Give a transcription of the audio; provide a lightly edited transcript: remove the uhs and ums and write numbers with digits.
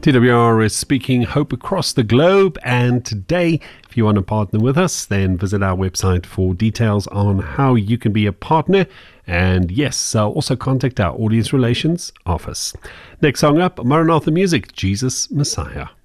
TWR is speaking hope across the globe, and today, if you want to partner with us, then visit our website for details on how you can be a partner. And yes, also contact our Audience Relations office. Next song up, Maranatha Music, Jesus Messiah.